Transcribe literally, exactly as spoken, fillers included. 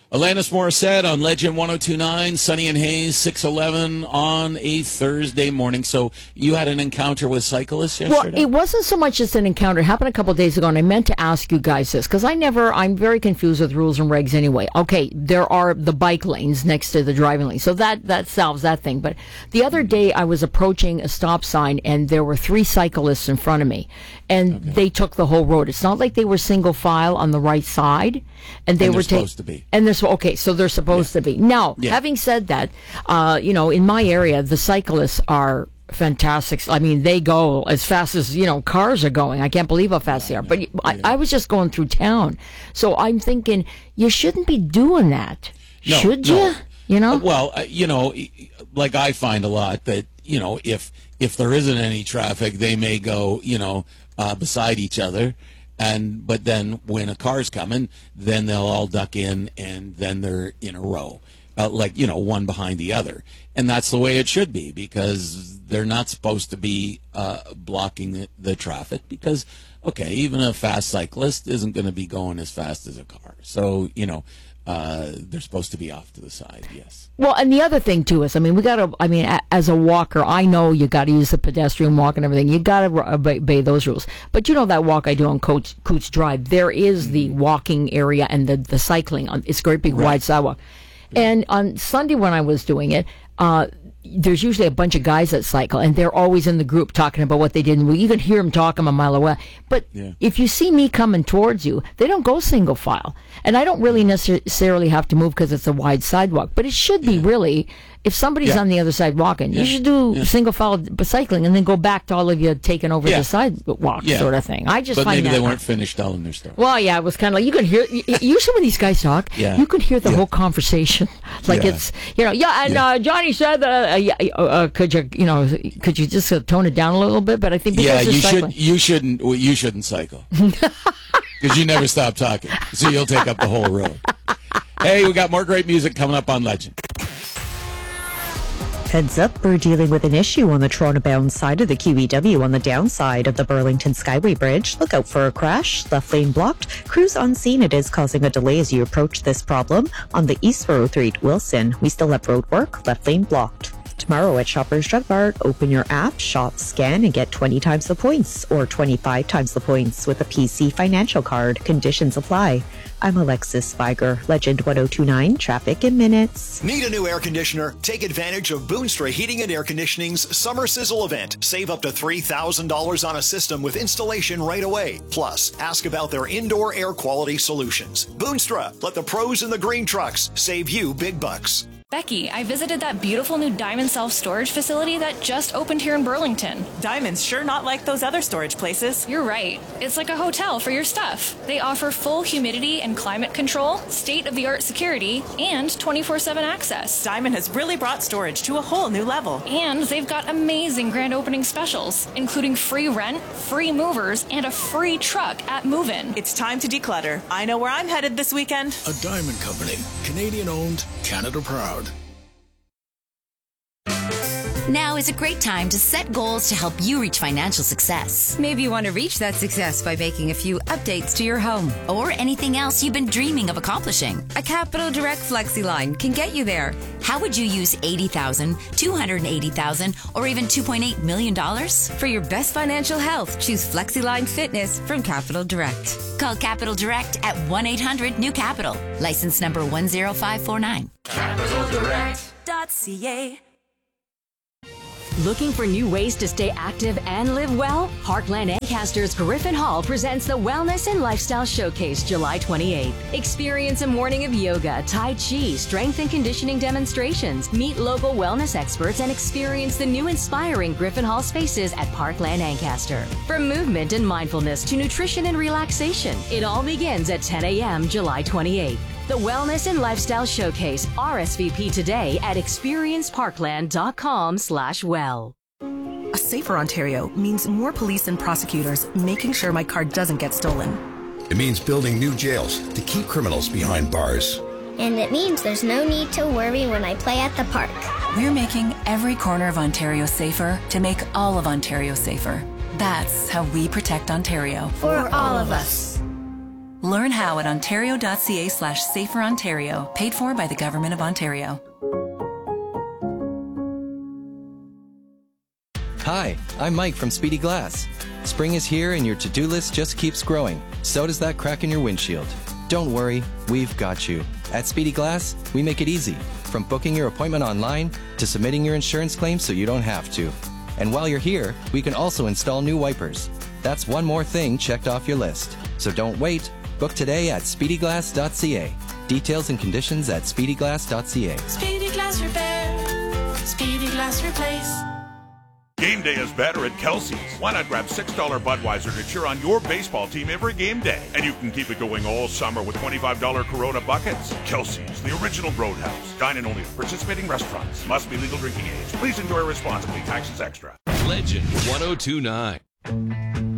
Alanis Morissette on Legend one oh two point nine, Sunny and Hayes, six eleven on a Thursday morning. So you had an encounter with cyclists yesterday? Well, it wasn't so much just an encounter. It happened a couple of days ago, and I meant to ask you guys this, because I never, I'm very confused with rules and regs anyway. Okay, there are the bike lanes next to the driving lane, so that, that solves that thing. But the other day, I was approaching a stop sign, and there were three cyclists in front of me, and okay. they took the whole road. It's not like they were single file on the right side, and they and were ta- supposed to be. And they're okay, so they're supposed yeah. to be. Now, yeah. having said that, uh, you know, in my area, the cyclists are fantastic. I mean, they go as fast as, you know, cars are going. I can't believe how fast yeah, they are. But yeah. I, I was just going through town. So I'm thinking, you shouldn't be doing that. No, Should no. you? You know? Uh, well, uh, you know, like I find a lot that, you know, if if there isn't any traffic, they may go, you know, uh, beside each other. And but then when a car's coming, then they'll all duck in, and then they're in a row, uh, like, you know, one behind the other. And that's the way it should be, because they're not supposed to be uh, blocking the, the traffic, because, okay, even a fast cyclist isn't going to be going as fast as a car. So, you know, uh, they're supposed to be off to the side, yes. Well, and the other thing, too, is, I mean, we got to, I mean, a, as a walker, I know you got to use the pedestrian walk and everything. You got to obey, obey those rules. But you know that walk I do on Coates, Coots Drive, there is the walking area and the, the cycling. On, it's a great big right. wide sidewalk. Yeah. And on Sunday when I was doing it, uh, there's usually a bunch of guys that cycle, and they're always in the group talking about what they did. And you can hear them talking a mile away. But yeah. if you see me coming towards you, they don't go single file. And I don't really necessarily have to move because it's a wide sidewalk. But it should be yeah. really, if somebody's yeah. on the other side walking, yeah. you should do yeah. single file cycling and then go back to all of you taking over yeah. the sidewalk yeah. sort of thing. I just but find maybe that they weren't finished telling their story. Well, yeah, it was kind of like, you can hear, usually when these guys talk, yeah. you can hear the yeah. whole conversation. Like yeah. it's, you know, yeah, and yeah. Uh, Johnny said that, uh, yeah, uh, could you, you know, could you just uh, tone it down a little bit? But I think because yeah, you cycling. should, you shouldn't, well, you shouldn't cycle. Because you never stop talking, so you'll take up the whole road. Hey, we got more great music coming up on Legend. Heads up, we're dealing with an issue on the Toronto-bound side of the Q E W on the downside of the Burlington Skyway Bridge. Look out for a crash. Left lane blocked. Crews on scene. It is causing a delay as you approach this problem. On the East four oh three at Wilson, we still have road work. Left lane blocked. Tomorrow at Shoppers Drug Mart, open your app, shop, scan, and get twenty times the points or twenty-five times the points with a P C financial card. Conditions apply. I'm Alexis Spiger, Legend one oh two point nine, traffic in minutes. Need a new air conditioner? Take advantage of Boonstra Heating and Air Conditioning's Summer Sizzle event. Save up to three thousand dollars on a system with installation right away. Plus, ask about their indoor air quality solutions. Boonstra, let the pros in the green trucks save you big bucks. Becky, I visited that beautiful new Diamond self-storage facility that just opened here in Burlington. Diamond's sure not like those other storage places. You're right. It's like a hotel for your stuff. They offer full humidity and climate control, state-of-the-art security, and twenty-four seven access. Diamond has really brought storage to a whole new level. And they've got amazing grand opening specials, including free rent, free movers, and a free truck at move-in. It's time to declutter. I know where I'm headed this weekend. A Diamond Company. Canadian-owned, Canada-proud. Now is a great time to set goals to help you reach financial success. Maybe you want to reach that success by making a few updates to your home. Or anything else you've been dreaming of accomplishing. A Capital Direct FlexiLine can get you there. How would you use eighty thousand dollars, two hundred eighty thousand dollars, or even two point eight million dollars? For your best financial health, choose FlexiLine Fitness from Capital Direct. Call Capital Direct at one eight hundred new capital. License number one zero five four nine. capital direct dot c a. Looking for new ways to stay active and live well? Parkland Ancaster's Griffin Hall presents the Wellness and Lifestyle Showcase July twenty-eighth. Experience a morning of yoga, tai chi, strength and conditioning demonstrations. Meet local wellness experts and experience the new inspiring Griffin Hall spaces at Parkland Ancaster. From movement and mindfulness to nutrition and relaxation, it all begins at ten a.m. July twenty-eighth. The Wellness and Lifestyle Showcase. R S V P today at experienceparkland.com slash well. A safer Ontario means more police and prosecutors making sure my car doesn't get stolen. It means building new jails to keep criminals behind bars. And it means there's no need to worry when I play at the park. We're making every corner of Ontario safer to make all of Ontario safer. That's how we protect Ontario. For all of us. Learn how at ontario.ca slash safer Ontario, paid for by the Government of Ontario. Hi, I'm Mike from Speedy Glass. Spring is here and your to-do list just keeps growing. So does that crack in your windshield. Don't worry, we've got you. At Speedy Glass, we make it easy, from booking your appointment online to submitting your insurance claim so you don't have to. And while you're here, we can also install new wipers. That's one more thing checked off your list. So don't wait. Book today at speedy glass dot c a. Details and conditions at speedy glass dot c a. Speedy Glass Repair. Speedy Glass Replace. Game day is better at Kelsey's. Why not grab six dollar Budweiser to cheer on your baseball team every game day? And you can keep it going all summer with twenty-five dollar Corona buckets. Kelsey's, the original Roadhouse. Dine in only at participating restaurants. Must be legal drinking age. Please enjoy responsibly. Taxes extra. Legend one oh two nine.